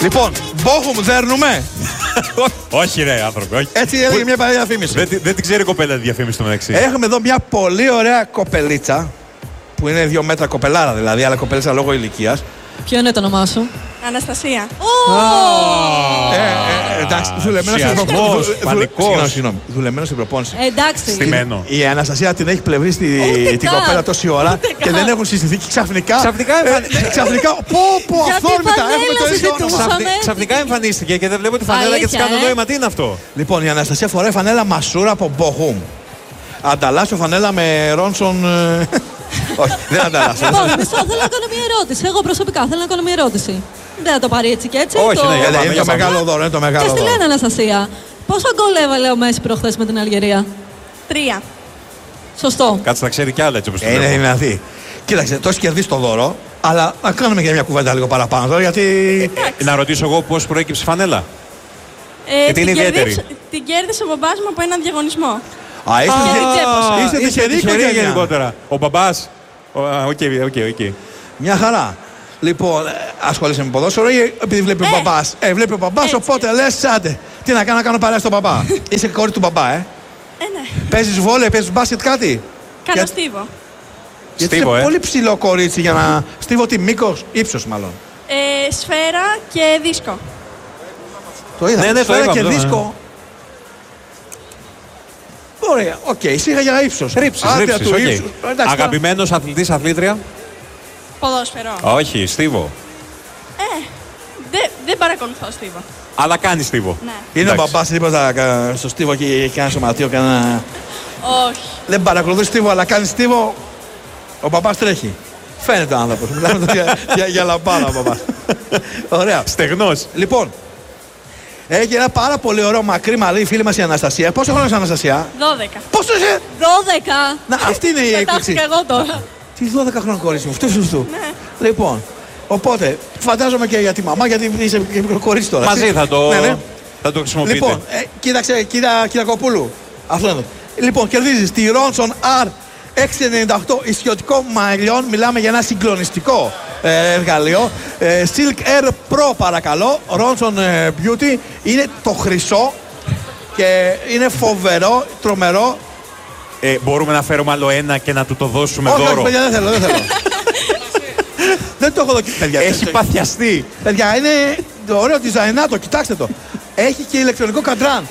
Λοιπόν, Bochum δέρνουμε. Όχι, ρε άνθρωποι, όχι. Έτσι έλεγε μια παλιά διαφήμιση. Δεν την ξέρει η κοπέλα τη διαφήμιση στο μεταξύ. Έχουμε εδώ μια πολύ ωραία κοπελίτσα. Που είναι 2 μέτρα κοπελάρα δηλαδή, αλλά κοπελίτσα λόγω ηλικίας. Ποιο είναι το όνομά σου? Αναστασία. Εντάξει, δουλεμένο στην προπόνηση. Εντάξει. Στημένο. Η Αναστασία την έχει πλευρίσει την κοπέλα τόση ώρα και δεν έχουν συστηθεί και ξαφνικά. Ξαφνικά. Πω, αυθόρμητα. Έχουμε το ίδιο όνομα. Ξαφνικά εμφανίστηκε και δεν βλέπω τη φανέλα και τη κάνω νόημα. Τι είναι αυτό? Λοιπόν, η Αναστασία φοράει φανέλα Μασούρα από Bochum. Ανταλλάσσω φανέλα με Ρόνσον. Όχι, δεν ανταλλάσσω. Λοιπόν, θέλω να κάνω μια ερώτηση. Εγώ προσωπικά θέλω να κάνω μια ερώτηση. Δεν θα το πάρει έτσι και έτσι. Όχι, είναι το μεγάλο δώρο. Και στη λένε, Αναστασία. Πόσα γκολ έβαλε ο Μέση προχθές με την Αλγερία? 3. Σωστό. Κάτσε να ξέρει κι άλλα έτσι όπως το είναι λέω. δυνατή. Κοίταξε, το έχει κερδίσει το δώρο, αλλά να κάνουμε και μια κουβέντα λίγο παραπάνω τώρα γιατί. Να ρωτήσω εγώ πώς προέκυψε η φανέλα. Γιατί είναι ιδιαίτερη. Την κέρδισε ο μπαμπάς μου από έναν διαγωνισμό. Είστε τυχεροί γενικότερα. Ο μπαμπάς. Οκ. Μια χαρά. Λοιπόν, ασχολείσαι με ποδόσφαιρο ή επειδή βλέπει ο μπαμπάς? Βλέπει ο μπαμπάς, οπότε λες άντε. Τι να κάνω παρέα στον μπαμπά. Είσαι κόρη του μπαμπά, Ναι. Παίζεις βόλεϊ, παίζεις μπάσκετ κάτι? Κάνω στίβο. Γιατί είσαι πολύ ψηλό κορίτσι για να. Στίβο τι, μήκος, ύψος μάλλον. Σφαίρα και δίσκο. Το είδα. Ναι, σφαίρα το και είδα, δίσκο. Ωραία, οκ, σίγα για ύψος. Ρίψεις. Αγαπημένος αθλητής, αθλήτρια. Ποδόσφαιρο. Όχι, στίβο. Δεν παρακολουθώ στίβο. Αλλά κάνει στίβο. Ναι. Είναι ο μπαμπάς τίποτα στο στίβο και έχει ένα σωματείο, κανένα. Όχι. Δεν παρακολουθεί στίβο, αλλά κάνει στίβο. Ο μπαμπάς τρέχει. Φαίνεται ο άνθρωπος. Μιλάμε για λαμπάρα ο μπαμπάς. Ωραία. Στεγνός. Λοιπόν, έχει ένα πάρα πολύ ωραίο μακρύ μαλλί η φίλη μας η Αναστασία. Πόσο χρόνο είσαι, Αναστασία? 12. Πόσο είσαι? 12. Να, αυτή είναι η έκπληξη. Και εγώ τώρα. Τι 12 χρόνια κορίτσι μου, φτού. Ναι. Λοιπόν, οπότε φαντάζομαι και για τη μαμά, γιατί είσαι μικρό κορίτσι τώρα. Μαζί θα το, ναι. θα το χρησιμοποιείτε. Λοιπόν, κοίταξε, Κυριακοπούλου. Αυτό είναι. Λοιπόν, κερδίζεις τη Ronson R 698 ισιωτικό μαλλιών. Μιλάμε για ένα συγκλονιστικό εργαλείο. Silk Air Pro, παρακαλώ. Ronson Beauty. Είναι το χρυσό και είναι φοβερό, τρομερό. Μπορούμε να φέρουμε άλλο ένα και να του το δώσουμε δώρο? Όχι, παιδιά, δεν θέλω. Δεν το έχω δοκιμάσει. Έχει παθιαστεί. Παιδιά, είναι το ωραίο design, κοιτάξτε το. Έχει και ηλεκτρονικό καντράν.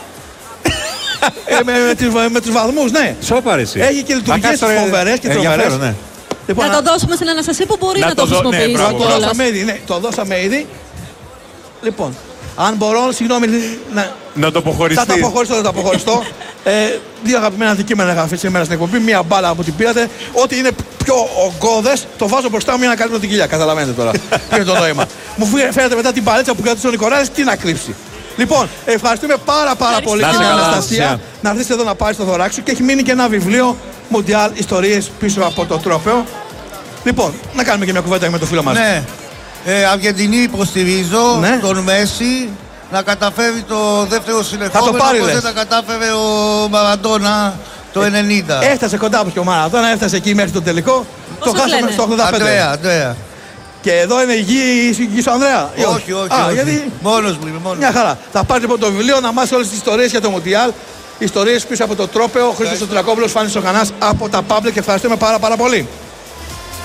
Με τους βαθμούς, ναι. Σόπα ρε εσύ. Έχει και λειτουργίες φοβερές και τρομερές. Ναι. Λοιπόν, να το δώσουμε στην Αναστασία που μπορεί να το χρησιμοποιήσει. Το δώσαμε ήδη. Λοιπόν, αν μπορώ, συγγνώμη, να το αποχωριστεί. Θα το αποχωριστώ. 2 αγαπημένα αντικείμενα είχα σήμερα στην εκπομπή. Μία μπάλα που την πήρατε. Ό,τι είναι πιο ογκώδες, το βάζω μπροστά μου για να καλύπτω την κοιλιά. Καταλαβαίνετε τώρα. Ποιο είναι το νόημα. Μου φαίνεται μετά την παλέτσα που κρατούσε ο Νικολάης, τι να κρύψει. Λοιπόν, ευχαριστούμε πάρα πολύ την Αναστασία. Να έρθεις εδώ να πάρεις το δωράκι σου και έχει μείνει και ένα βιβλίο Μουντιάλ Ιστορίες πίσω από το τρόπαιο. Λοιπόν, να κάνουμε και μια κουβέντα με το φίλο μας. Ναι. Αργεντινή υποστηρίζω τον Μέση να καταφέρει το δεύτερο συνεχόμενο, όπως δεν τα κατάφερε ο Μαραντόνα το 90. Έφτασε κοντά από και ο Μαραντόνα, έφτασε εκεί μέχρι το τελικό. Το χάσαμε στο 85. Αντρέα. Και εδώ είναι η γη σου, Ανδρέα. Όχι. Γιατί... Μόνος μου είμαι. Μια χαρά. Θα πάρετε λοιπόν το βιβλίο να μάθει όλες τις ιστορίες για το Μουντιάλ. Ιστορίες πίσω από το τρόπαιο. Χρήστος Σωτηρακόπουλος, Φάνης Σοχανάς από τα Public. Ευχαριστούμε πάρα πολύ.